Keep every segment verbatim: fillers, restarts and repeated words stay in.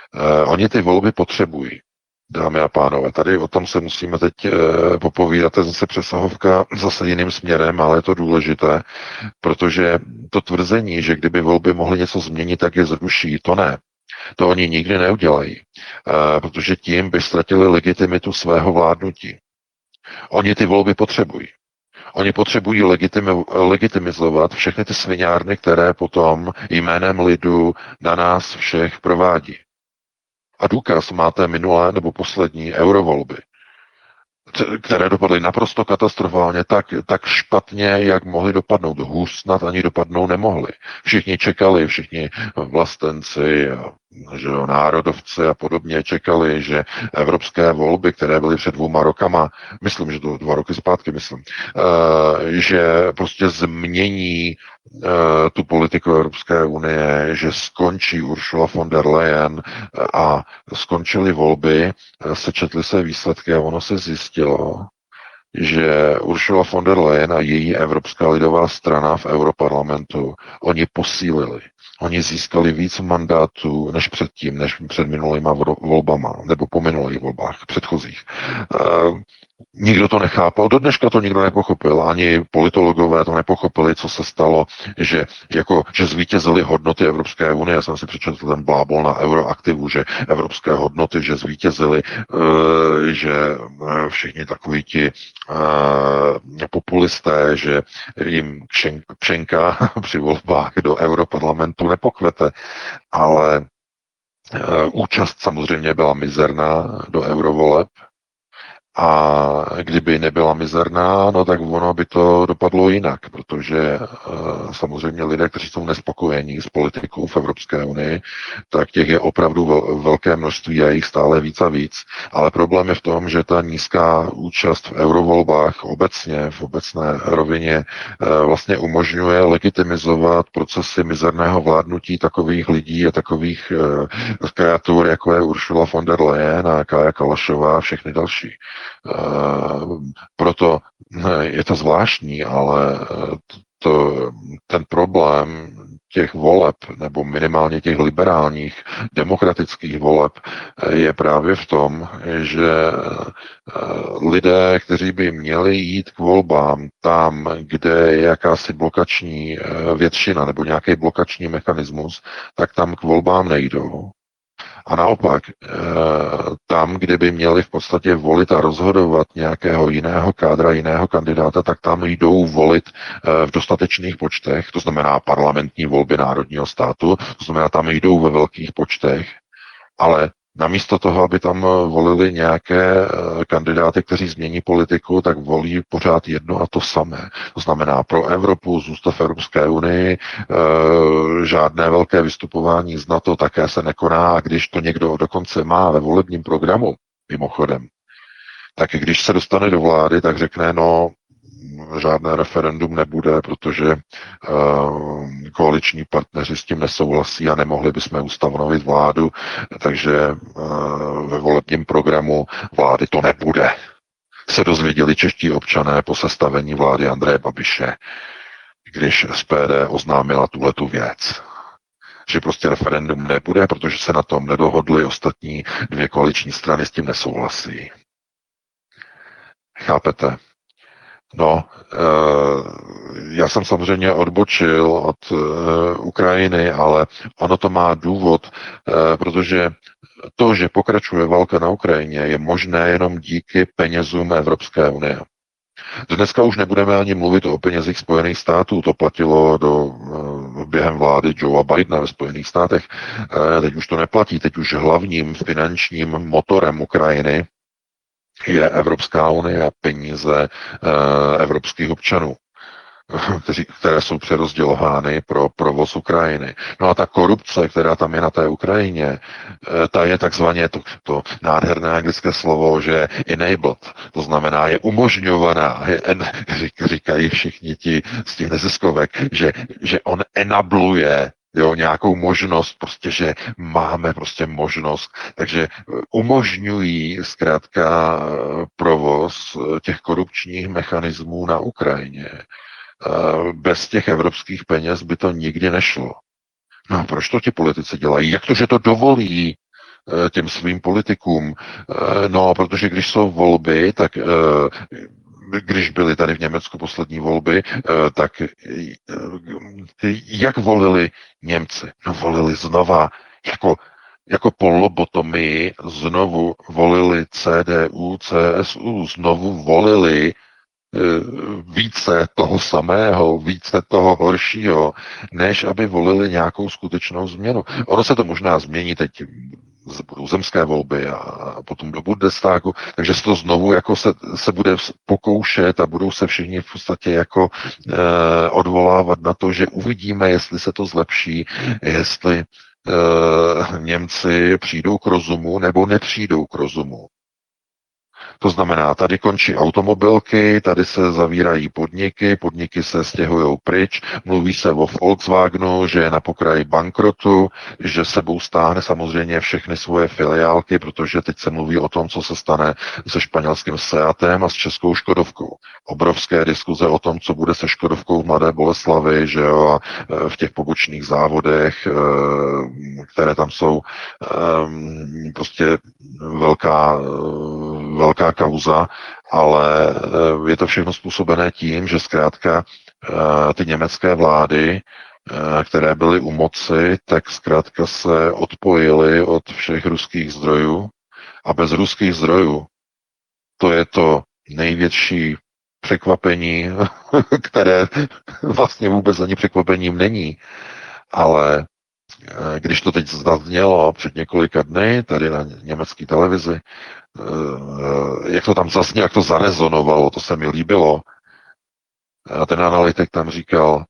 Uh, oni ty volby potřebují. Dámy a pánové, tady o tom se musíme teď uh, popovídat, to je zase přesahovka zase jiným směrem, ale je to důležité, protože to tvrzení, že kdyby volby mohly něco změnit, tak je zruší, to ne. To oni nikdy neudělají, uh, protože tím by ztratili legitimitu svého vládnutí. Oni ty volby potřebují. Oni potřebují legitimi, legitimizovat všechny ty sviňárny, které potom jménem lidu na nás všech provádí. A důkaz máte minulé nebo poslední eurovolby, které dopadly naprosto katastrofálně, tak, tak špatně, jak mohly dopadnout. Hůř snad ani dopadnout nemohly. Všichni čekali, všichni vlastenci, že jo, národovci a podobně čekali, že evropské volby, které byly před dvouma rokama, myslím, že to dva roky zpátky, myslím, že prostě změní tu politiku Evropské unie, že skončí Ursula von der Leyen a skončily volby, sečetly se výsledky a ono se zjistilo, že Ursula von der Leyen a její Evropská lidová strana v Europarlamentu, oni posílili. Oni získali víc mandátů než předtím, než před minulýma volbama, nebo po minulých volbách předchozích. Uh, nikdo to nechápal, do dneška to nikdo nepochopil, ani politologové to nepochopili, co se stalo, že, jako, že zvítězily hodnoty Evropské unie. Já jsem si přečetl ten blábol na Euroaktivu, že evropské hodnoty, že zvítězily, uh, že uh, všichni takoví ti uh, populisté, že jim Pšenka při volbách do Europarlamentu nepokvete, ale uh, účast samozřejmě byla mizerná do eurovoleb. A kdyby nebyla mizerná, no tak ono by to dopadlo jinak, protože uh, samozřejmě lidé, kteří jsou nespokojení s politikou v Evropské unii, tak těch je opravdu vel, velké množství a jich stále víc a víc. Ale problém je v tom, že ta nízká účast v eurovolbách obecně, v obecné rovině uh, vlastně umožňuje legitimizovat procesy mizerného vládnutí takových lidí a takových uh, kreatur, jako je Ursula von der Leyen a Kaja Kalašová a všechny další. Uh, proto je to zvláštní, ale to, ten problém těch voleb, nebo minimálně těch liberálních demokratických voleb, je právě v tom, že lidé, kteří by měli jít k volbám tam, kde je jakási blokační většina nebo nějaký blokační mechanismus, tak tam k volbám nejdou. A naopak, tam, kde by měli v podstatě volit a rozhodovat nějakého jiného kádra, jiného kandidáta, tak tam jdou volit v dostatečných počtech, to znamená parlamentní volby národního státu, to znamená, tam jdou ve velkých počtech, ale namísto toho, aby tam volili nějaké kandidáty, kteří změní politiku, tak volí pořád jedno a to samé. To znamená pro Evropu, zůstat v Evropské unii, žádné velké vystupování z NATO také se nekoná, a když to někdo dokonce má ve volebním programu, mimochodem, tak když se dostane do vlády, tak řekne, no, žádné referendum nebude, protože uh, koaliční partneři s tím nesouhlasí a nemohli bychom ustanovit vládu, takže uh, ve volebním programu vlády to nebude. Se dozvěděli čeští občané po sestavení vlády Andreje Babiše, když S P D oznámila tuhletu věc. Že prostě referendum nebude, protože se na tom nedohodly, ostatní dvě koaliční strany s tím nesouhlasí. Chápete? No, já jsem samozřejmě odbočil od Ukrajiny, ale ono to má důvod, protože to, že pokračuje válka na Ukrajině, je možné jenom díky penězům Evropské unie. Dneska už nebudeme ani mluvit o penězích Spojených států, to platilo do, během vlády Joea Bidena ve Spojených státech. Teď už to neplatí, teď už hlavním finančním motorem Ukrajiny je Evropská unie a peníze e, evropských občanů, kteří, které jsou přerozdělovány pro provoz Ukrajiny. No a ta korupce, která tam je na té Ukrajině, e, ta je takzvaně to, to nádherné anglické slovo, že enabled, to znamená je umožňovaná, je en, říkají všichni ti z těch neziskovek, že, že on enabluje jo, nějakou možnost, prostě, že máme prostě možnost, takže umožňují zkrátka provoz těch korupčních mechanismů na Ukrajině. Bez těch evropských peněz by to nikdy nešlo. No a proč to ti politici dělají? Jak to, že to dovolí těm svým politikům. No, protože když jsou volby, tak když byly tady v Německu poslední volby, tak jak volili Němci? No, volili znova, jako, jako po lobotomii, znovu volili C D U, C S U, znovu volili více toho samého, více toho horšího, než aby volili nějakou skutečnou změnu. Ono se to možná změní teď, budou zemské volby a potom do Bundestagu, takže se to znovu jako se, se bude pokoušet a budou se všichni v podstatě jako eh, odvolávat na to, že uvidíme, jestli se to zlepší, jestli eh, Němci přijdou k rozumu nebo nepřijdou k rozumu. To znamená, tady končí automobilky, tady se zavírají podniky, podniky se stěhují pryč, mluví se o Volkswagenu, že je na pokraji bankrotu, že sebou stáhne samozřejmě všechny svoje filiálky, protože teď se mluví o tom, co se stane se španělským Seatem a s českou Škodovkou. Obrovské diskuze o tom, co bude se Škodovkou v Mladé Boleslavi, že jo, a v těch pobočných závodech, které tam jsou, prostě velká, velká kauza, ale je to všechno způsobené tím, že zkrátka ty německé vlády, které byly u moci, tak zkrátka se odpojily od všech ruských zdrojů a bez ruských zdrojů to je to největší překvapení, které vlastně vůbec ani překvapením není, ale když to teď zaznělo před několika dny tady na německé televizi, jak to tam zaznělo, jak to zarezonovalo, to se mi líbilo. A ten analytik tam říkal,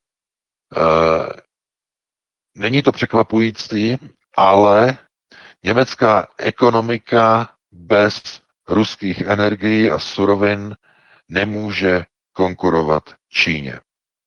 není to překvapující, ale německá ekonomika bez ruských energií a surovin nemůže konkurovat Číně.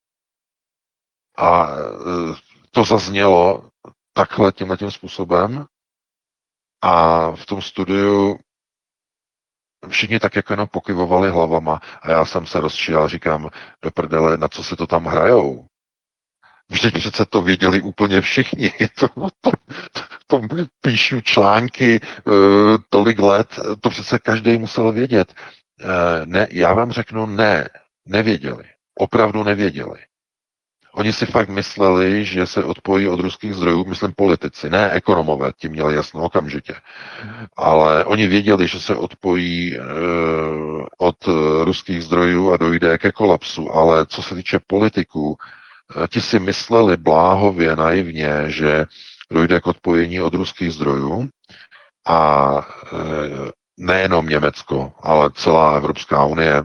A to zaznělo takhle tímhletím způsobem a v tom studiu všichni tak jako jenom pokyvovali hlavama a já jsem se rozčíval, říkám, do prdele, na co se to tam hrajou? Vždyť přece to věděli úplně všichni. To, to, to, to píšu články tolik let, to přece každý musel vědět. Ne, já vám řeknu, ne, nevěděli. Opravdu nevěděli. Oni si fakt mysleli, že se odpojí od ruských zdrojů, myslím politici, ne ekonomové, ti měli jasno okamžitě. Ale oni věděli, že se odpojí e, od ruských zdrojů a dojde ke kolapsu. Ale co se týče politiků, e, ti si mysleli bláhově, naivně, že dojde k odpojení od ruských zdrojů a e, nejenom Německo, ale celá Evropská unie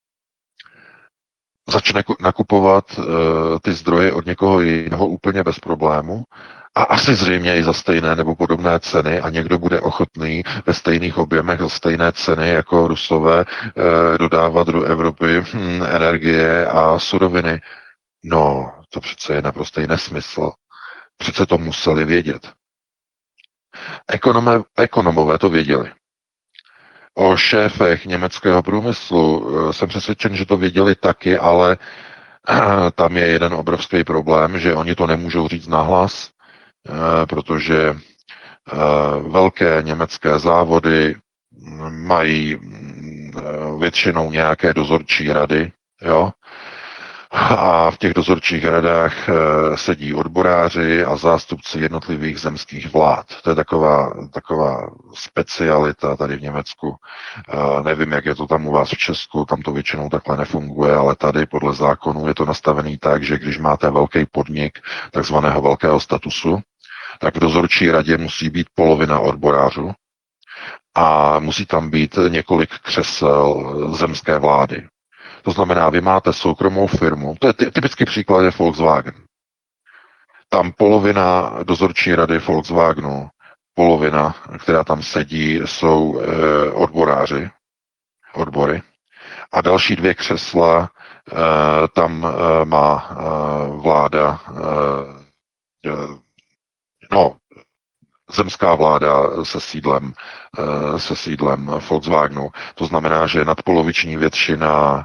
začne nakupovat uh, ty zdroje od někoho jiného úplně bez problému a asi zřejmě i za stejné nebo podobné ceny a někdo bude ochotný ve stejných objemech za stejné ceny jako Rusové uh, dodávat do Evropy hm, energie a suroviny. No, to přece je naprostý nesmysl. Přece to museli vědět. Ekonome, ekonomové to věděli. O šéfech německého průmyslu jsem přesvědčen, že to věděli taky, ale tam je jeden obrovský problém, že oni to nemůžou říct nahlas, protože velké německé závody mají většinou nějaké dozorčí rady, jo, a v těch dozorčích radách sedí odboráři a zástupci jednotlivých zemských vlád. To je taková, taková specialita tady v Německu. Nevím, jak je to tam u vás v Česku, tam to většinou takhle nefunguje, ale tady podle zákonů je to nastavený tak, že když máte velký podnik takzvaného velkého statusu, tak v dozorčí radě musí být polovina odborářů a musí tam být několik křesel zemské vlády. To znamená, vy máte soukromou firmu, to je typický příklad je Volkswagen. Tam polovina dozorčí rady Volkswagenu, polovina, která tam sedí, jsou e, odboráři, odbory. A další dvě křesla e, tam e, má e, vláda, e, no, zemská vláda se sídlem, e, se sídlem Volkswagenu. To znamená, že nadpoloviční většina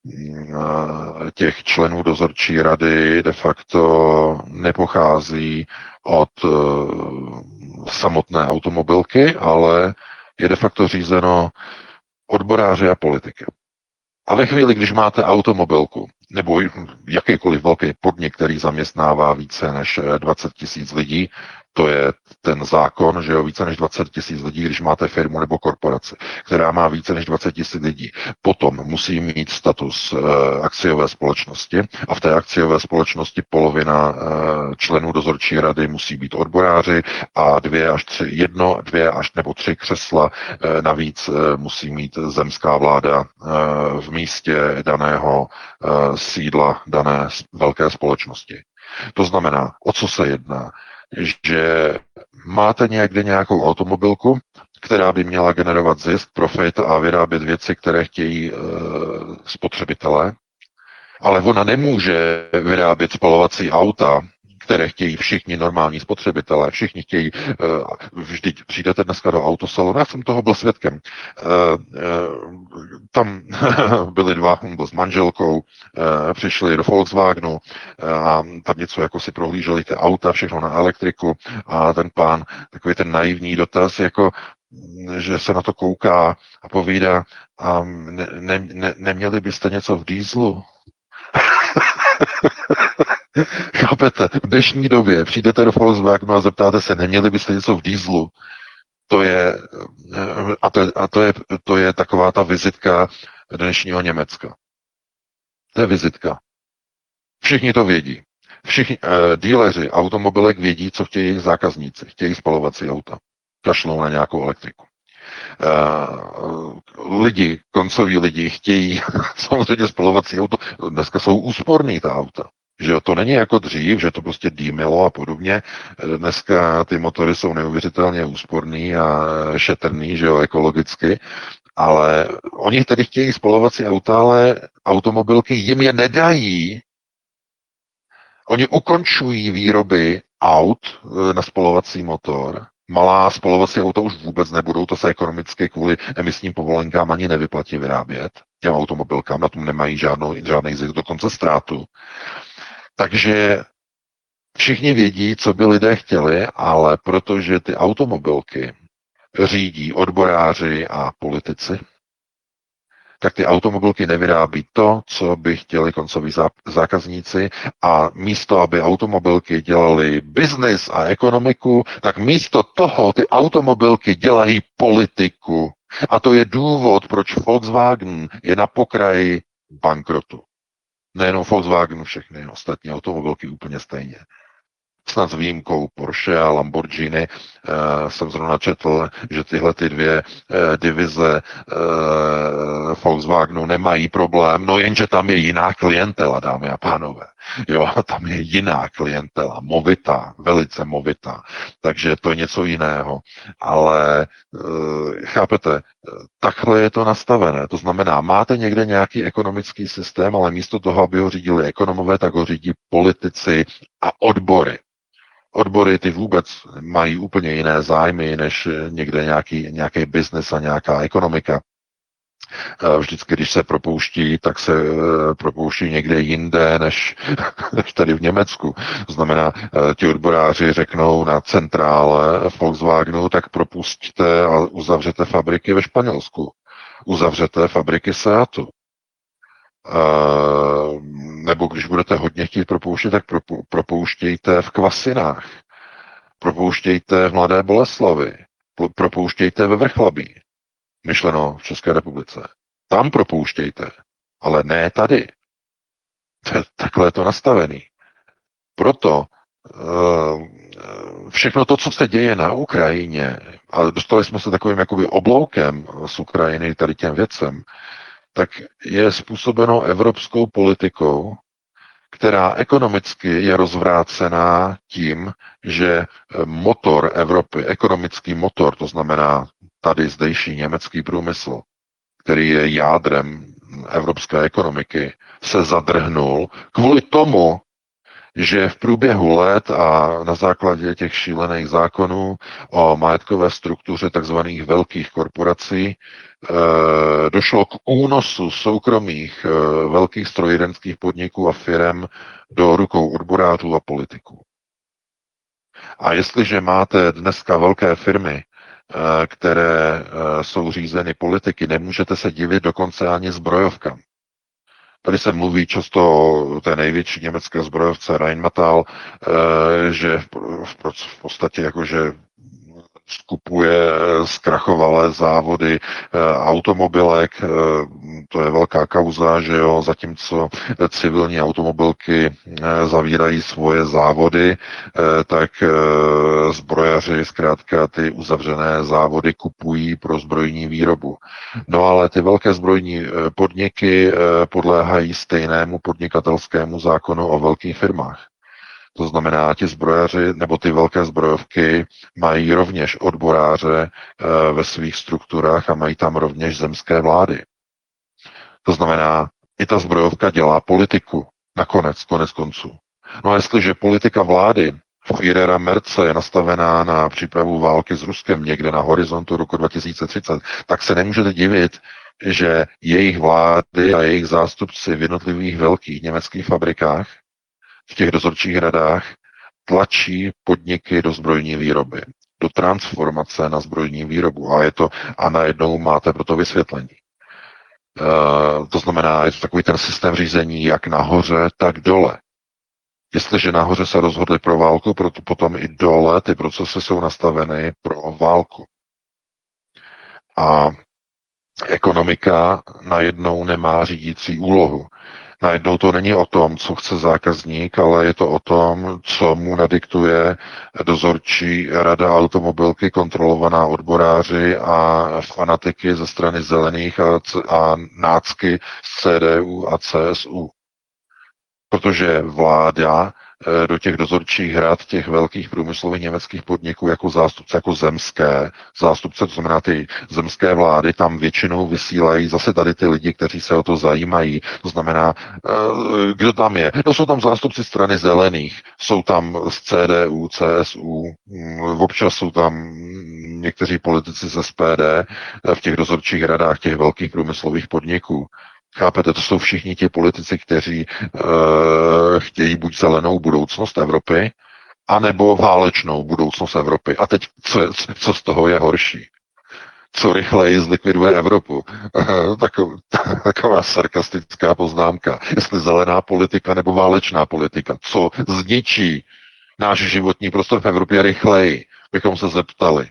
těch členů dozorčí rady de facto nepochází od samotné automobilky, ale je de facto řízeno odboráři a politiky. A ve chvíli, když máte automobilku nebo jakýkoliv velký podnik, který zaměstnává více než dvacet tisíc lidí, to je ten zákon, že jo, více než dvacet tisíc lidí, když máte firmu nebo korporaci, která má více než dvacet tisíc lidí, potom musí mít status e, akciové společnosti a v té akciové společnosti polovina e, členů dozorčí rady musí být odboráři a dvě až tři, jedno, dvě až nebo tři křesla e, navíc e, musí mít zemská vláda e, v místě daného e, sídla dané velké společnosti. To znamená, o co se jedná? Že máte někde nějakou automobilku, která by měla generovat zisk, profit a vyrábět věci, které chtějí e, spotřebitelé, ale ona nemůže vyrábět spalovací auta, které chtějí všichni normální spotřebitelé, všichni chtějí, vždyť přijdete dneska do autosalonu, já jsem toho byl svědkem, tam byli dva, byl s manželkou, přišli do Volkswagenu a tam něco jako si prohlíželi ty auta, všechno na elektriku a ten pán, takový ten naivní dotaz, jako že se na to kouká a povídá, a ne, ne, ne, neměli byste něco v dýzlu? Chápete? V dnešní době přijdete do Volkswagenu a zeptáte se, neměli byste něco v dýzlu? To je, a to je, a to je, to je taková ta vizitka dnešního Německa. To je vizitka. Všichni to vědí. Všichni eh, díleři automobilek vědí, co chtějí jejich zákazníci. Chtějí spalovací auta. Kašlou na nějakou elektriku. Uh, lidi, koncoví lidi chtějí samozřejmě spalovací auto. Dneska jsou úsporný ta auta. Že to není jako dřív, že to prostě dýmilo a podobně. Dneska ty motory jsou neuvěřitelně úsporný a šetrný, že jo, ekologicky. Ale oni tedy chtějí spalovací auta, ale automobilky jim je nedají. Oni ukončují výroby aut na spalovací motor. Malá spalovací auta už vůbec nebudou, to se ekonomicky kvůli emisním povolenkám ani nevyplatí vyrábět. Těm automobilkám na tom nemají žádnou, žádný zisk, dokonce ztrátu. Takže všichni vědí, co by lidé chtěli, ale protože ty automobilky řídí odboráři a politici, tak ty automobilky nevyrábí to, co by chtěli koncoví zákazníci a místo, aby automobilky dělaly biznis a ekonomiku, tak místo toho ty automobilky dělají politiku. A to je důvod, proč Volkswagen je na pokraji bankrotu. Nejenom Volkswagen, všechny ostatní automobilky úplně stejně. Snad s výjimkou Porsche a Lamborghini uh, jsem zrovna četl, že tyhle ty dvě uh, divize uh, Volkswagenu nemají problém, no jenže tam je jiná klientela, dámy a pánové. Jo, tam je jiná klientela, movitá, velice movitá, takže to je něco jiného. Ale uh, chápete, takhle je to nastavené. To znamená, máte někde nějaký ekonomický systém, ale místo toho, aby ho řídili ekonomové, tak ho řídí politici a odbory. Odbory ty vůbec mají úplně jiné zájmy, než někde nějaký, nějaký biznes a nějaká ekonomika. Vždycky, když se propouští, tak se propouští někde jinde, než, než tady v Německu. To znamená, ti odboráři řeknou na centrále Volkswagenu, tak propustíte a uzavřete fabriky ve Španělsku. Uzavřete fabriky Seatu. Uh, nebo když budete hodně chtít propouštět, tak propou- propouštějte v Kvasinách, propouštějte v Mladé Boleslavi, propouštějte ve Vrchlabí, myšleno v České republice. Tam propouštějte, ale ne tady. Takhle je to nastavený. Proto uh, všechno to, co se děje na Ukrajině, a dostali jsme se takovým jakoby obloukem z Ukrajiny tady těm věcem, tak je způsobeno evropskou politikou, která ekonomicky je rozvrácená tím, že motor Evropy, ekonomický motor, to znamená tady zdejší německý průmysl, který je jádrem evropské ekonomiky, se zadrhnul kvůli tomu, že v průběhu let a na základě těch šílených zákonů o majetkové struktuře takzvaných velkých korporací e, došlo k únosu soukromých e, velkých strojírenských podniků a firem do rukou odborářů a politiků. A jestliže máte dneska velké firmy, které jsou řízeny politiky, nemůžete se divit dokonce ani zbrojovkám. Tady se mluví často o té největší německé zbrojovce Rheinmetall, že v podstatě jakože skupuje zkrachovalé závody automobilek, to je velká kauza, že jo, zatímco civilní automobilky zavírají svoje závody, tak zbrojaři zkrátka ty uzavřené závody kupují pro zbrojní výrobu. No ale ty velké zbrojní podniky podléhají stejnému podnikatelskému zákonu o velkých firmách. To znamená, ti zbrojaři nebo ty velké zbrojovky mají rovněž odboráře e, ve svých strukturách a mají tam rovněž zemské vlády. To znamená, i ta zbrojovka dělá politiku. Nakonec, konec konců. No a jestliže politika vlády Führera Merce je nastavená na přípravu války s Ruskem někde na horizontu roku dva tisíce třicet, tak se nemůžete divit, že jejich vlády a jejich zástupci v jednotlivých velkých německých fabrikách v těch dozorčích radách tlačí podniky do zbrojní výroby, do transformace na zbrojní výrobu. A je to, a najednou máte pro to vysvětlení. E, to znamená, je to takový ten systém řízení jak nahoře, tak dole. Jestliže nahoře se rozhodli pro válku, proto potom i dole ty procesy jsou nastaveny pro válku. A ekonomika najednou nemá řídící úlohu. Najednou to není o tom, co chce zákazník, ale je to o tom, co mu nadiktuje dozorčí rada automobilky, kontrolovaná odboráři a fanatiky ze strany zelených a, a nácky z C D U a C S U. Protože vláda do těch dozorčích rad těch velkých průmyslových německých podniků jako zástupce, jako zemské zástupce, to znamená ty zemské vlády, tam většinou vysílají zase tady ty lidi, kteří se o to zajímají. To znamená, kdo tam je? No jsou tam zástupci strany zelených, jsou tam z C D U, C S U, občas jsou tam někteří politici z S P D v těch dozorčích radách těch velkých průmyslových podniků. Chápete, to jsou všichni ti politici, kteří uh, chtějí buď zelenou budoucnost Evropy, anebo válečnou budoucnost Evropy. A teď, co, co z toho je horší? Co rychleji zlikviduje Evropu? Uh, taková, taková sarkastická poznámka. Jestli zelená politika nebo válečná politika. Co zničí náš životní prostor v Evropě rychleji? Bychom se zeptali.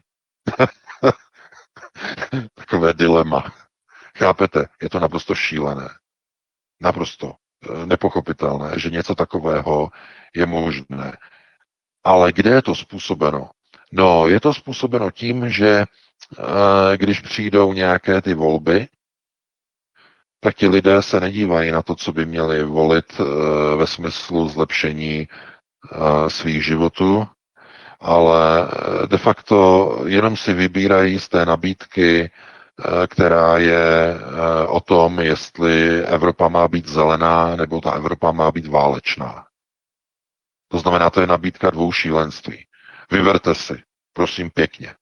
Takové dilema. Chápete? Je to naprosto šílené. Naprosto nepochopitelné, že něco takového je možné. Ale kde je to způsobeno? No, je to způsobeno tím, že když přijdou nějaké ty volby, tak ti lidé se nedívají na to, co by měli volit ve smyslu zlepšení svých životů, ale de facto jenom si vybírají z té nabídky, která je o tom, jestli Evropa má být zelená, nebo ta Evropa má být válečná. To znamená, to je nabídka dvou šílenství. Vyberte si, prosím pěkně.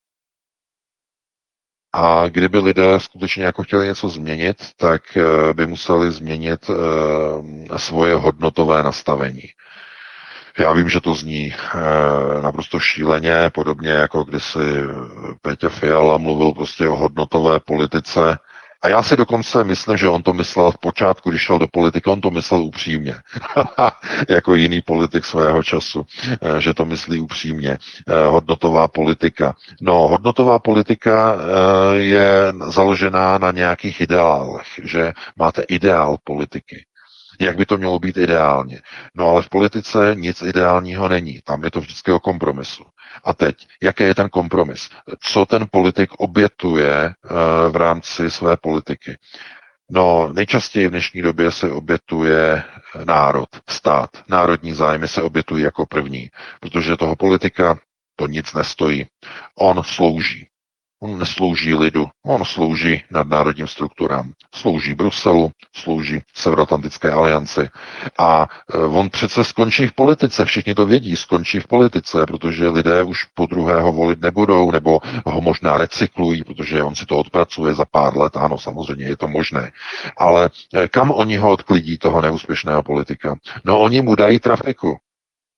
A kdyby lidé skutečně jako chtěli něco změnit, tak by museli změnit svoje hodnotové nastavení. Já vím, že to zní e, naprosto šíleně, podobně jako kdysi Péťa Fiala mluvil prostě o hodnotové politice. A já si dokonce myslím, že on to myslel v počátku, když šel do politiky, on to myslel upřímně. Jako jiný politik svého času, e, že to myslí upřímně. E, hodnotová politika. No, hodnotová politika e, je založená na nějakých ideálech, že máte ideál politiky. Jak by to mělo být ideálně. No ale v politice nic ideálního není. Tam je to vždycky o kompromisu. A teď, jaký je ten kompromis? Co ten politik obětuje v rámci své politiky? No, nejčastěji v dnešní době se obětuje národ, stát. Národní zájmy se obětují jako první, protože toho politika to nic nestojí. On slouží. On neslouží lidu, on slouží nadnárodním strukturám. Slouží Bruselu, slouží Severoatlantické alianci. A on přece skončí v politice, všichni to vědí, skončí v politice, protože lidé už po druhého volit nebudou, nebo ho možná recyklují, protože on si to odpracuje za pár let, ano, samozřejmě je to možné. Ale kam oni ho odklidí, toho neúspěšného politika? No oni mu dají trafiku.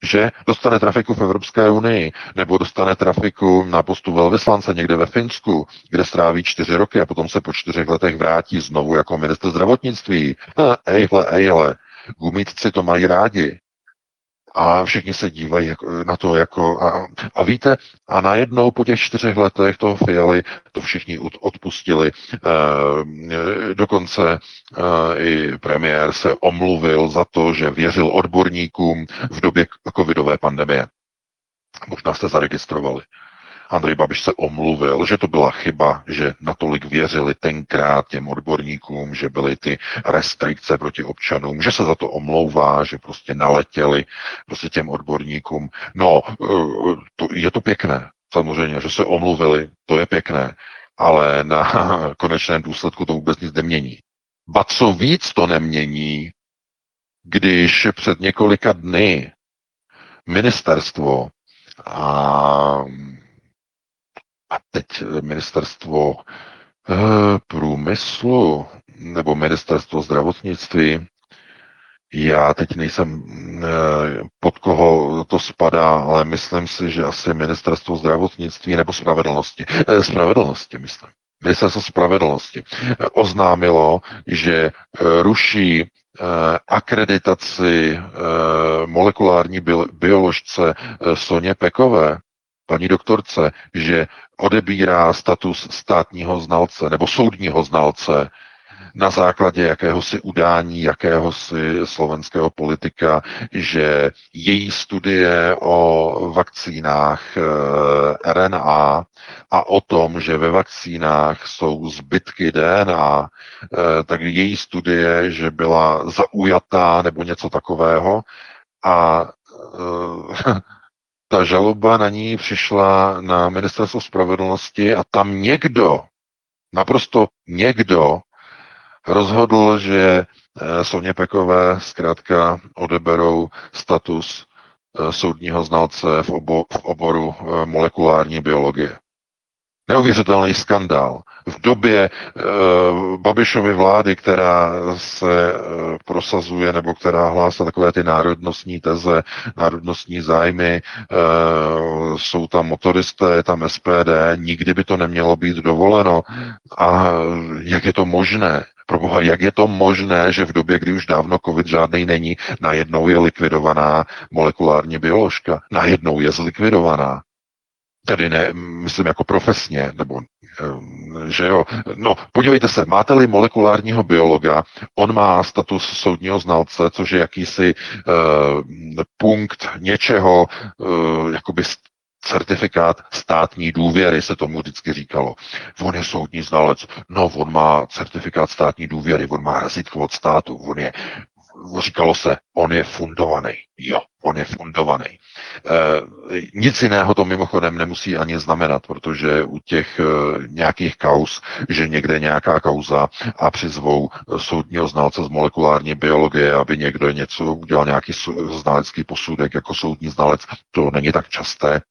že dostane trafiku v Evropské unii, nebo dostane trafiku na postu velvyslance někde ve Finsku, kde stráví čtyři roky a potom se po čtyřech letech vrátí znovu jako ministr zdravotnictví. Ejhle, ejhle, gumítci to mají rádi. A všichni se dívají jako, na to jako... A, a víte, a najednou po těch čtyřech letech toho Fialy to všichni odpustili. E, dokonce e, i premiér se omluvil za to, že věřil odborníkům v době covidové pandemie. Možná jste zaregistrovali. Andrej Babiš se omluvil, že to byla chyba, že natolik věřili tenkrát těm odborníkům, že byly ty restrikce proti občanům, že se za to omlouvá, že prostě naletěli prostě těm odborníkům. No, to, je to pěkné, samozřejmě, že se omluvili, to je pěkné, ale na konečném důsledku to vůbec nic nemění. Ba co víc to nemění, když před několika dny ministerstvo a A teď ministerstvo e, průmyslu nebo ministerstvo zdravotnictví, já teď nejsem e, pod koho to spadá, ale myslím si, že asi ministerstvo zdravotnictví nebo spravedlnosti. E, spravedlnosti, myslím. Ministerstvo spravedlnosti e, oznámilo, že e, ruší e, akreditaci e, molekulární bi- bioložce e, Soně Pekové, paní doktorce, že odebírá status státního znalce nebo soudního znalce na základě jakéhosi udání, jakéhosi slovenského politika, že její studie o vakcínách R N A a o tom, že ve vakcínách jsou zbytky D N A, tak její studie, že byla zaujatá nebo něco takového a ta žaloba na ní přišla na ministerstvo spravedlnosti a tam někdo, naprosto někdo, rozhodl, že Soně Pekové zkrátka odeberou status soudního znalce v, obo, v oboru molekulární biologie. Neuvěřitelný skandál. V době e, Babišovy vlády, která se e, prosazuje, nebo která hlásá takové ty národnostní teze, národnostní zájmy, e, jsou tam motoristé, je tam S P D, nikdy by to nemělo být dovoleno. A jak je to možné? Proboha, jak je to možné, že v době, kdy už dávno covid žádnej není, najednou je likvidovaná molekulární bioložka? Najednou je zlikvidovaná. Tedy ne, myslím jako profesně, nebo že jo. No, podívejte se, máte-li molekulárního biologa, on má status soudního znalce, což je jakýsi uh, punkt něčeho, uh, jakoby certifikát státní důvěry, se tomu vždycky říkalo. On je soudní znalec, no, on má certifikát státní důvěry, on má razítko od státu, on je, říkalo se, on je fundovaný. Jo, on je fundovaný. E, nic jiného to mimochodem nemusí ani znamenat, protože u těch e, nějakých kauz, že někde nějaká kauza a přizvou soudního znalce z molekulární biologie, aby někdo něco udělal, nějaký znalecký posudek jako soudní znalec, to není tak časté.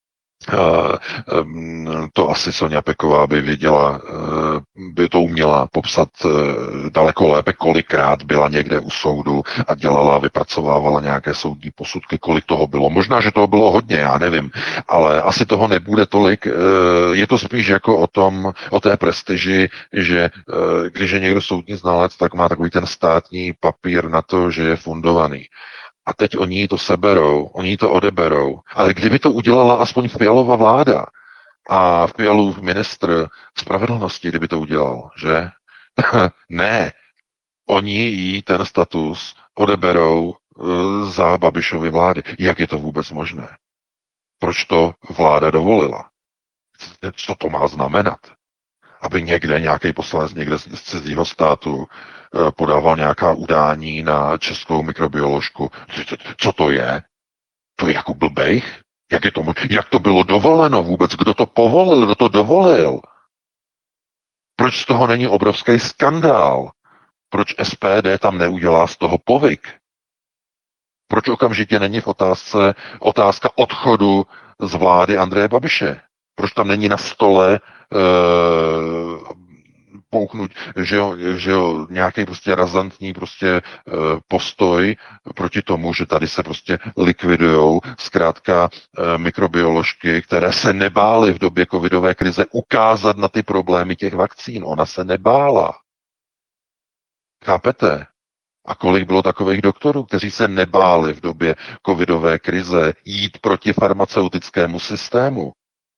To asi Soňa Peková by věděla, by to uměla popsat daleko lépe, kolikrát byla někde u soudu a dělala, vypracovávala nějaké soudní posudky, kolik toho bylo. Možná, že toho bylo hodně, já nevím, ale asi toho nebude tolik. Je to spíš jako o tom, o té prestiži, že když je někdo soudní znalec, tak má takový ten státní papír na to, že je fundovaný. A teď oni to seberou, oni to odeberou. Ale kdyby to udělala aspoň Fialova vláda a Fialův ministr spravedlnosti, kdyby to udělal, že? Ne. Oni jí ten status odeberou uh, za Babišovy vlády. Jak je to vůbec možné? Proč to vláda dovolila? Co to má znamenat? Aby někde nějaký poslanec někde z cizího státu podával nějaká udání na českou mikrobioložku. Co to je? To je jako blbejch? Jak, je to, jak to bylo dovoleno vůbec? Kdo to povolil? Kdo to dovolil? Proč z toho není obrovský skandál? Proč S P D tam neudělá z toho povyk? Proč okamžitě není v otázce otázka odchodu z vlády Andreje Babiše? Proč tam není na stole e, pouknout, že jo, že jo, nějaký prostě razantní prostě e, postoj proti tomu, že tady se prostě likvidujou zkrátka e, mikrobioložky, které se nebály v době covidové krize ukázat na ty problémy těch vakcín. Ona se nebála. Chápete? A kolik bylo takových doktorů, kteří se nebáli v době covidové krize jít proti farmaceutickému systému?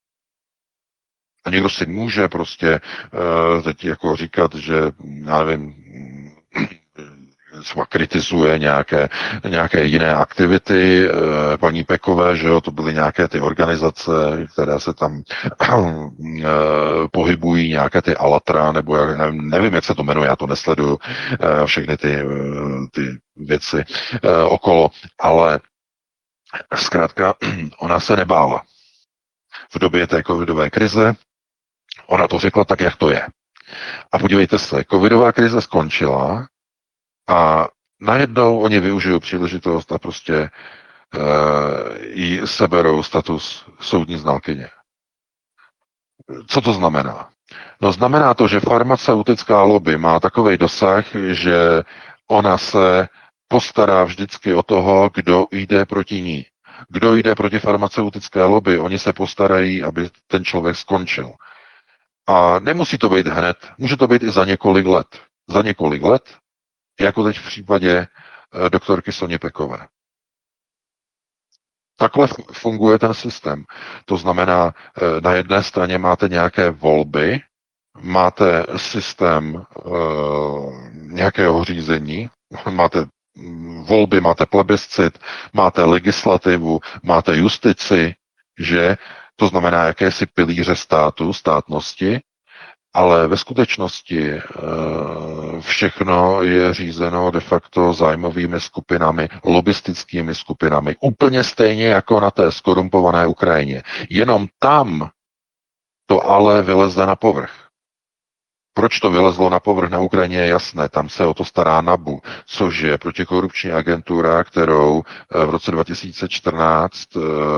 A někdo si může prostě uh, teď jako říkat, že, já nevím, třeba kritizuje nějaké, nějaké jiné aktivity, uh, paní Pekové, že jo, to byly nějaké ty organizace, které se tam uh, pohybují, nějaké ty Alatra, nebo jak, nevím, nevím, jak se to jmenuje, já to nesleduju, uh, všechny ty, uh, ty věci uh, okolo, ale zkrátka ona se nebála. V době té covidové krize ona to řekla tak, jak to je. A podívejte se, covidová krize skončila a najednou oni využijou příležitost a prostě e, jí seberou status soudní znalkyně. Co to znamená? No znamená to, že farmaceutická lobby má takový dosah, že ona se postará vždycky o toho, kdo jde proti ní. Kdo jde proti farmaceutické lobby, oni se postarají, aby ten člověk skončil. A nemusí to být hned, může to být i za několik let. Za několik let, jako teď v případě e, doktorky Soni Pekové. Takhle funguje ten systém. To znamená, e, na jedné straně máte nějaké volby, máte systém e, nějakého řízení, máte volby, máte plebiscit, máte legislativu, máte justici, že to znamená jakési pilíře státu, státnosti, ale ve skutečnosti všechno je řízeno de facto zájmovými skupinami, lobistickými skupinami, úplně stejně jako na té skorumpované Ukrajině. Jenom tam to ale vyleze na povrch. Proč to vylezlo na povrch na Ukrajině je jasné, tam se o to stará NABU, což je protikorupční agentura, kterou v roce dva tisíce čtrnáct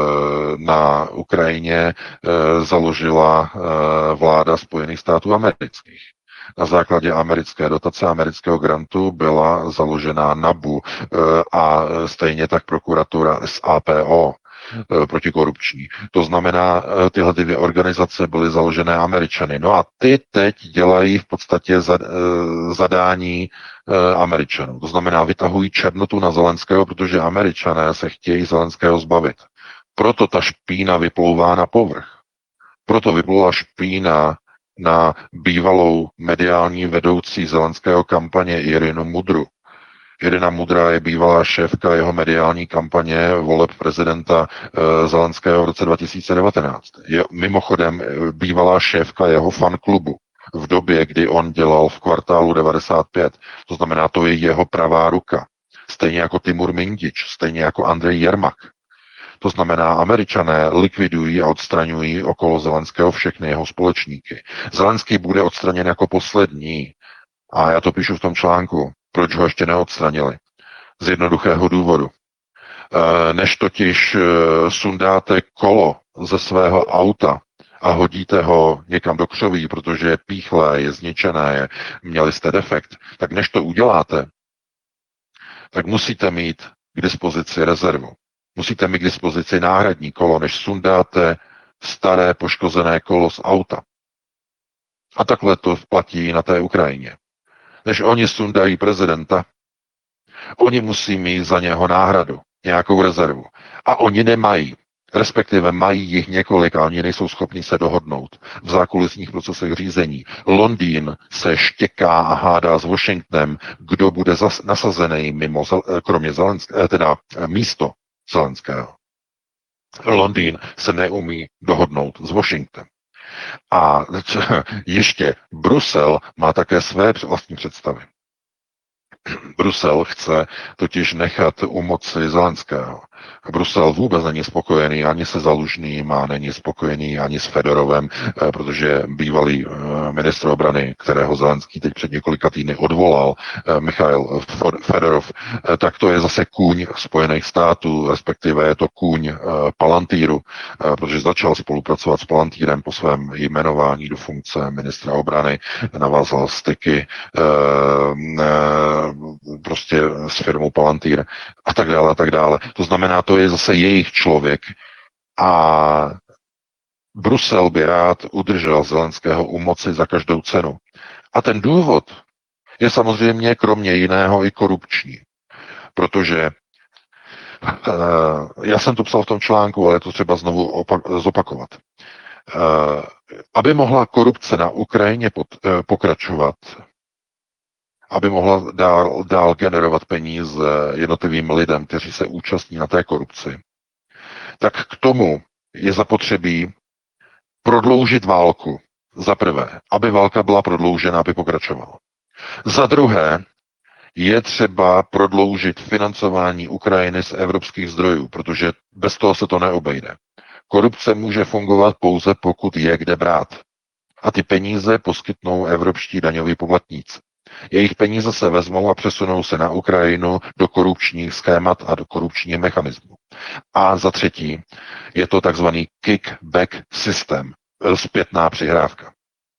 na Ukrajině založila vláda Spojených států amerických. Na základě americké dotace, amerického grantu byla založena NABU a stejně tak prokuratura S A P O protikorupční. To znamená, tyhle dvě organizace byly založené Američany. No a ty teď dělají v podstatě zadání Američanů. To znamená, vytahují černotu na Zelenského, protože Američané se chtějí Zelenského zbavit. Proto ta špína vyplouvá na povrch. Proto vyplula špína na bývalou mediální vedoucí Zelenského kampaně Irinu Mudru. Irina Mudra je bývalá šéfka jeho mediální kampaně voleb prezidenta e, Zelenského v roce dva tisíce devatenáct. Je mimochodem bývalá šéfka jeho fanklubu v době, kdy on dělal v kvartálu devadesát pět. To znamená, to je jeho pravá ruka. Stejně jako Timur Mindič, stejně jako Andrej Jermak. To znamená, Američané likvidují a odstraňují okolo Zelenského všechny jeho společníky. Zelenský bude odstraněn jako poslední. A já to píšu v tom článku. Proč ho ještě neodstranili? Z jednoduchého důvodu. Než totiž sundáte kolo ze svého auta a hodíte ho někam do křoví, protože je píchlé, je zničené, je, měli jste defekt, tak než to uděláte, tak musíte mít k dispozici rezervu. Musíte mít k dispozici náhradní kolo, než sundáte staré poškozené kolo z auta. A takhle to platí na té Ukrajině. Než oni sundají prezidenta, oni musí mít za něho náhradu, nějakou rezervu. A oni nemají, respektive mají jich několik, a oni nejsou schopni se dohodnout v zákulisních procesech řízení. Londýn se štěká a hádá s Washingtonem, kdo bude zas, nasazený mimo, kromě Zelenského, teda místo Zelenského. Londýn se neumí dohodnout s Washingtonem. A ještě Brusel má také své vlastní představy. Brusel chce totiž nechat u moci Zelenského. Brusel vůbec není spokojený ani se Zalužným a není spokojený ani s Fedorovem, protože bývalý ministr obrany, kterého Zelenský teď před několika týdny odvolal, Michail Fedorov, tak to je zase kůň Spojených států, respektive je to kůň Palantíru, protože začal spolupracovat s Palantírem po svém jmenování do funkce ministra obrany, navázal styky prostě s firmou Palantír a tak dále, a tak dále. To znamená, to je zase jejich člověk a Brusel by rád udržel Zelenského u moci za každou cenu. A ten důvod je samozřejmě kromě jiného i korupční, protože uh, já jsem to psal v tom článku, ale je to třeba znovu opak- zopakovat. Uh, aby mohla korupce na Ukrajině pod, uh, pokračovat, aby mohla dál, dál generovat peníze jednotlivým lidem, kteří se účastní na té korupci, tak k tomu je zapotřebí prodloužit válku. Za prvé, aby válka byla prodloužena, aby pokračovala. Za druhé, je třeba prodloužit financování Ukrajiny z evropských zdrojů, protože bez toho se to neobejde. Korupce může fungovat pouze, pokud je kde brát. A ty peníze poskytnou evropští daňoví poplatníci. Jejich peníze se vezmou a přesunou se na Ukrajinu do korupčních schémat a do korupčních mechanismů. A za třetí, je to takzvaný kickback systém, zpětná přihrávka.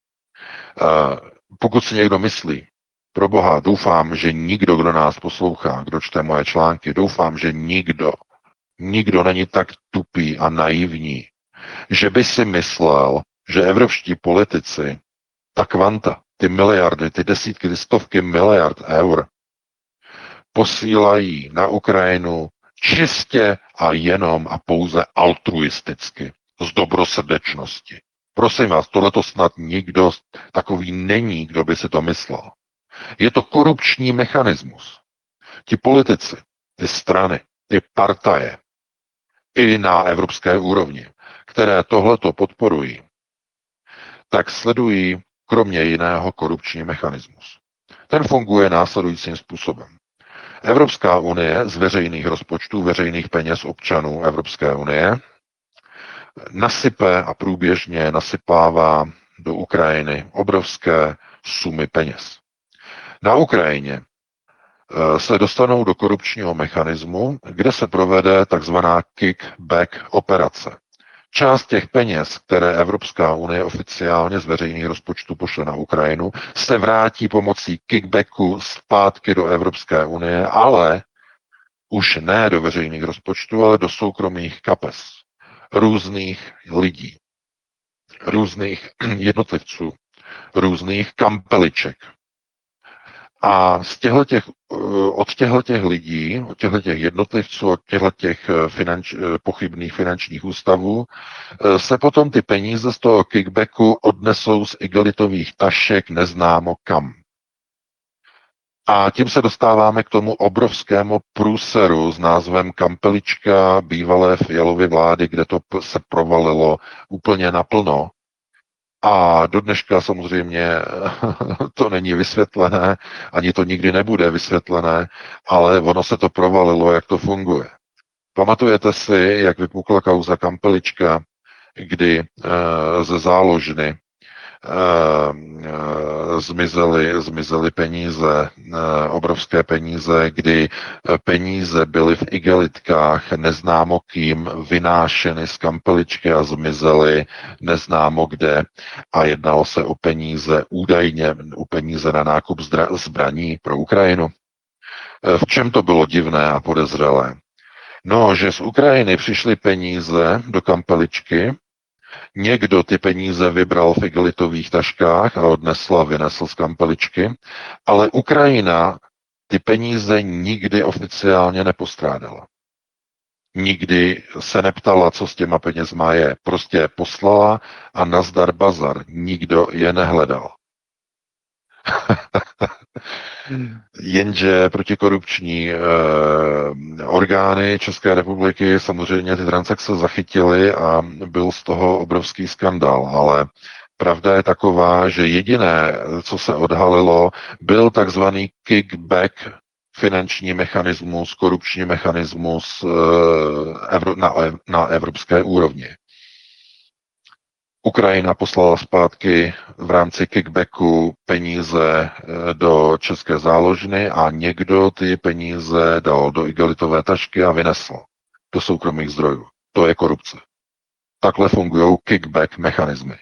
Pokud si někdo myslí, pro boha, doufám, že nikdo, kdo nás poslouchá, kdo čte moje články, doufám, že nikdo, nikdo není tak tupý a naivní, že by si myslel, že evropští politici, ta kvanta, ty miliardy, ty desítky, ty stovky miliard eur posílají na Ukrajinu čistě a jenom a pouze altruisticky, z dobrosrdečnosti. Prosím vás, tohleto snad nikdo takový není, kdo by si to myslel. Je to korupční mechanismus. Ti politici, ty strany, ty partaje, i na evropské úrovni, které tohleto podporují, tak sledují kromě jiného korupční mechanismus. Ten funguje následujícím způsobem. Evropská unie z veřejných rozpočtů, veřejných peněz občanů Evropské unie nasype a průběžně nasypává do Ukrajiny obrovské sumy peněz. Na Ukrajině se dostanou do korupčního mechanismu, kde se provede takzvaná kickback operace. Část těch peněz, které Evropská unie oficiálně z veřejných rozpočtů pošle na Ukrajinu, se vrátí pomocí kickbacku zpátky do Evropské unie, ale už ne do veřejných rozpočtů, ale do soukromých kapes různých lidí, různých jednotlivců, různých kampeliček. A z těchto, od těchto lidí, od těchto jednotlivců, od těchto finanč, pochybných finančních ústavů se potom ty peníze z toho kickbacku odnesou z igelitových tašek neznámo kam. A tím se dostáváme k tomu obrovskému průseru s názvem kampelička bývalé Fialovy vlády, kde to se provalilo úplně naplno. A do dneška samozřejmě to není vysvětlené, ani to nikdy nebude vysvětlené, ale ono se to provalilo, jak to funguje. Pamatujete si, jak vypukla kauza Kampelička, kdy e, ze záložny e, e, zmizely, zmizely peníze, e, obrovské peníze, kdy peníze byly v igelitkách neznámo kým vynášeny z Kampeličky a zmizely neznámo kde a jednalo se o peníze, údajně o peníze na nákup zdra- zbraní pro Ukrajinu. E, v čem to bylo divné a podezřelé? No, že z Ukrajiny přišly peníze do Kampeličky, někdo ty peníze vybral v igelitových taškách a odnesl a vynesl z Kampeličky, ale Ukrajina ty peníze nikdy oficiálně nepostrádala. Nikdy se neptala, co s těma penězma je. Prostě je poslala a nazdar bazar. Nikdo je nehledal. Jenže protikorupční eh, orgány České republiky samozřejmě ty transakce zachytily a byl z toho obrovský skandál, ale pravda je taková, že jediné, co se odhalilo, byl takzvaný kickback finanční mechanismus, korupční mechanismus na, na evropské úrovni. Ukrajina poslala zpátky v rámci kickbacku peníze do české záložny a někdo ty peníze dal do igelitové tašky a vynesl do soukromých zdrojů. To je korupce. Takhle fungují kickback mechanismy.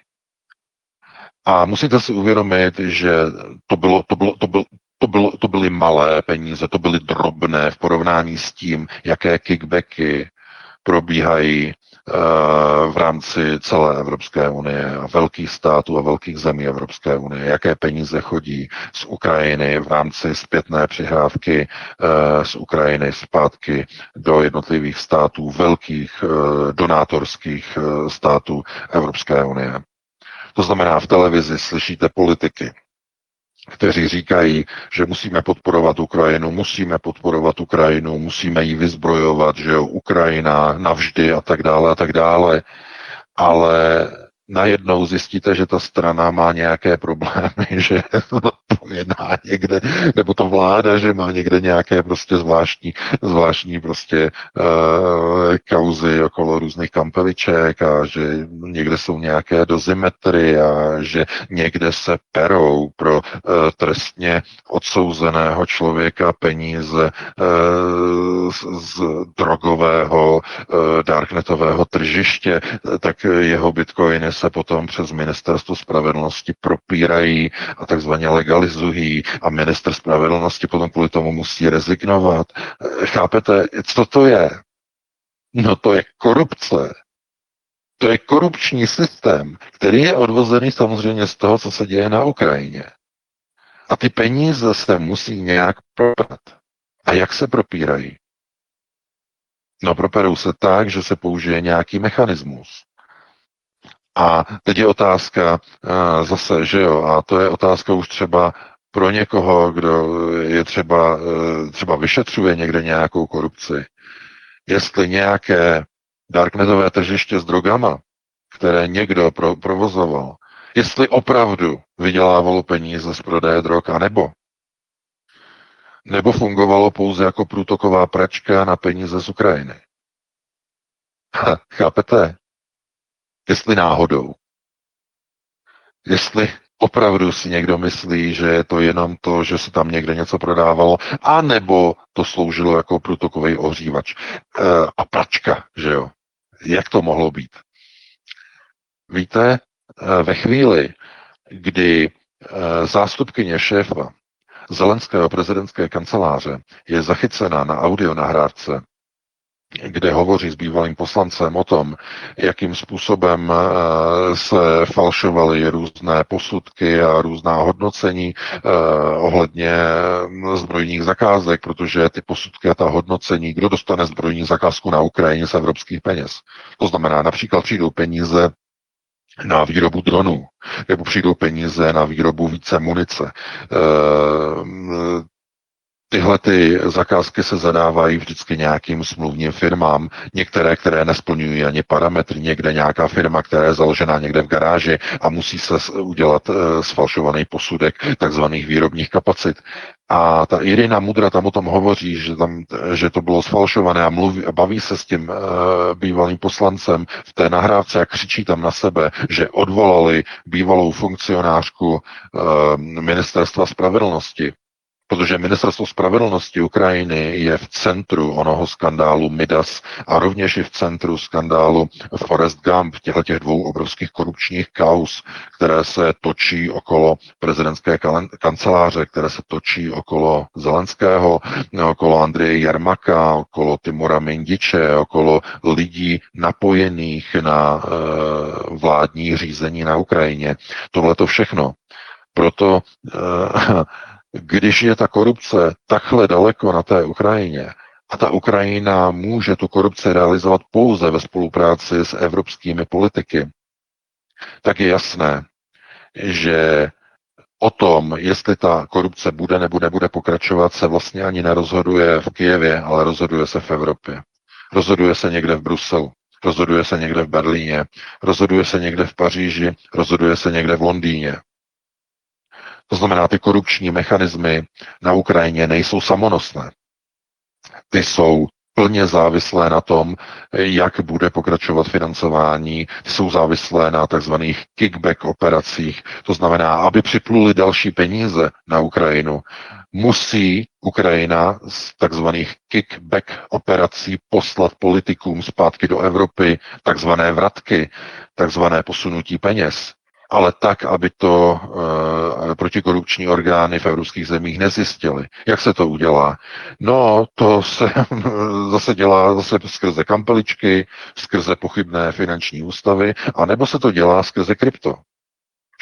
A musíte si uvědomit, že to, bylo, to, bylo, to, bylo, to, bylo, to byly malé peníze, to byly drobné v porovnání s tím, jaké kickbacky probíhají v rámci celé Evropské unie a velkých států a velkých zemí Evropské unie, jaké peníze chodí z Ukrajiny v rámci zpětné přihrávky z Ukrajiny zpátky do jednotlivých států, velkých donátorských států Evropské unie. To znamená, v televizi slyšíte politiky, kteří říkají, že musíme podporovat Ukrajinu, musíme podporovat Ukrajinu, musíme ji vyzbrojovat, že jo, Ukrajina navždy a tak dále a tak dále, ale najednou zjistíte, že ta strana má nějaké problémy, že to jedná někde, nebo to vláda, že má někde nějaké prostě zvláštní, zvláštní prostě uh, kauzy okolo různých kampeliček a že někde jsou nějaké dozimetry a že někde se perou pro uh, trestně odsouzeného člověka peníze uh, z, z drogového uh, darknetového tržiště, tak jeho bitcoiny se potom přes ministerstvo spravedlnosti propírají a takzvaně legalizují a ministr spravedlnosti potom kvůli tomu musí rezignovat. Chápete, co to je? No to je korupce. To je korupční systém, který je odvozený samozřejmě z toho, co se děje na Ukrajině. A ty peníze se musí nějak proprat. A jak se propírají? No properou se tak, že se použije nějaký mechanismus. A teď je otázka uh, zase, že jo, a to je otázka už třeba pro někoho, kdo je třeba, uh, třeba vyšetřuje někde nějakou korupci. Jestli nějaké darknetové tržiště s drogama, které někdo pro, provozoval, jestli opravdu vydělávalo peníze z prodeje drog, anebo nebo fungovalo pouze jako průtoková pračka na peníze z Ukrajiny. Chápete? Jestli náhodou. Jestli opravdu si někdo myslí, že je to jenom to, že se tam někde něco prodávalo, anebo to sloužilo jako průtokový ohřívač. E, a pračka, že jo? Jak to mohlo být? Víte, ve chvíli, kdy zástupkyně šéfa Zelenského prezidentské kanceláře je zachycena na audionahrávce, kde hovoří s bývalým poslancem o tom, jakým způsobem se falšovaly různé posudky a různá hodnocení eh, ohledně zbrojních zakázek, protože ty posudky a ta hodnocení, kdo dostane zbrojní zakázku na Ukrajině z evropských peněz. To znamená, například přijdou peníze na výrobu dronů, nebo přijdou peníze na výrobu více munice. Eh, Tyhle ty zakázky se zadávají vždycky nějakým smluvním firmám, některé, které nesplňují ani parametry, někde nějaká firma, která je založená někde v garáži a musí se udělat e, sfalšovaný posudek takzvaných výrobních kapacit. A ta Irina Mudra tam o tom hovoří, že, tam, že to bylo sfalšované a mluví, baví se s tím e, bývalým poslancem v té nahrávce a křičí tam na sebe, že odvolali bývalou funkcionářku e, ministerstva spravedlnosti. Protože ministerstvo spravedlnosti Ukrajiny je v centru onoho skandálu Midas a rovněž je v centru skandálu Forrest Gump, těchto těch dvou obrovských korupčních kauz, které se točí okolo prezidentské kanceláře, které se točí okolo Zelenského, okolo Andreje Jarmaka, okolo Timura Mindiče, okolo lidí napojených na uh, vládní řízení na Ukrajině. Tohle to všechno. Proto uh, když je ta korupce takhle daleko na té Ukrajině a ta Ukrajina může tu korupci realizovat pouze ve spolupráci s evropskými politiky, tak je jasné, že o tom, jestli ta korupce bude nebo nebude pokračovat, se vlastně ani nerozhoduje v Kyjevě, ale rozhoduje se v Evropě. Rozhoduje se někde v Bruselu, rozhoduje se někde v Berlíně, rozhoduje se někde v Paříži, rozhoduje se někde v Londýně. To znamená, ty korupční mechanismy na Ukrajině nejsou samonosné. Ty jsou plně závislé na tom, jak bude pokračovat financování, ty jsou závislé na takzvaných kickback operacích, to znamená, aby připluly další peníze na Ukrajinu, musí Ukrajina z takzvaných kickback operací poslat politikům zpátky do Evropy takzvané vratky, takzvané posunutí peněz, ale tak, aby to e, protikorupční orgány v evropských zemích nezjistily. Jak se to udělá? No, to se zase dělá zase skrze kampeličky, skrze pochybné finanční ústavy, anebo se to dělá skrze krypto.